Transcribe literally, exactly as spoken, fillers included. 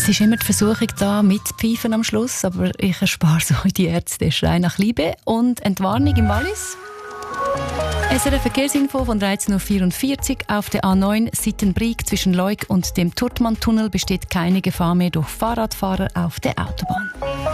Es ist immer die Versuchung da, mitzupfeifen am Schluss, aber ich erspare so die Ärzte Schrei nach Liebe und Entwarnung im Wallis. S R F Verkehrsinfo von dreizehn Uhr vierundvierzig. Auf der A neun Sittenbrig zwischen Leuk und dem Turtmann-Tunnel besteht keine Gefahr mehr durch Fahrradfahrer auf der Autobahn.